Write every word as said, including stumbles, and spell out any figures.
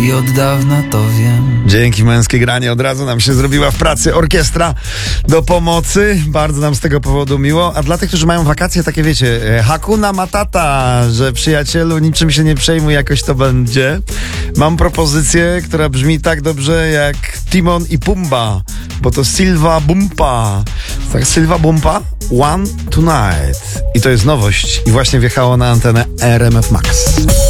I od dawna to wiem. Dzięki Męskie Granie od razu nam się zrobiła w pracy orkiestra do pomocy. Bardzo nam z tego powodu miło. A dla tych, którzy mają wakacje, takie wiecie, e, Hakuna Matata, że przyjacielu, niczym się nie przejmuj, jakoś to będzie. Mam propozycję, która brzmi tak dobrze jak Timon i Pumba, bo to Silva Bumpa. Tak, Silva Bumpa, One Tonight. I to jest nowość i właśnie wjechało na antenę R M F Max.